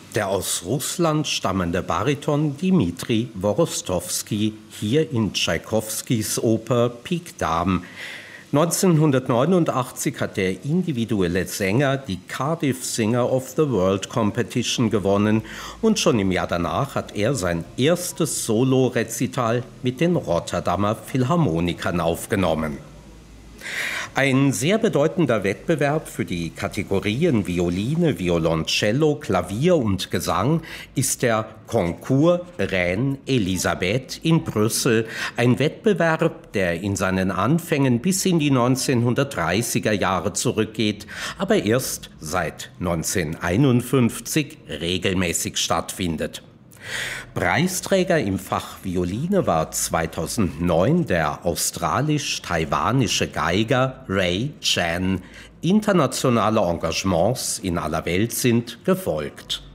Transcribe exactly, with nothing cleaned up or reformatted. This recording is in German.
Der aus Russland stammende Bariton Dmitri Worostowski hier in Tschaikowskis Oper Pik Dame. neunzehnhundertneunundachtzig hat der individuelle Sänger die Cardiff Singer of the World Competition gewonnen und schon im Jahr danach hat er sein erstes Solo-Rezital mit den Rotterdamer Philharmonikern aufgenommen. Ein sehr bedeutender Wettbewerb für die Kategorien Violine, Violoncello, Klavier und Gesang ist der Concours Reine Elisabeth in Brüssel, ein Wettbewerb, der in seinen Anfängen bis in die neunzehnhundertdreißiger Jahre zurückgeht, aber erst seit neunzehnhunderteinundfünfzig regelmäßig stattfindet. Preisträger im Fach Violine war zweitausendneun der australisch-taiwanische Geiger Ray Chan. Internationale Engagements in aller Welt sind gefolgt.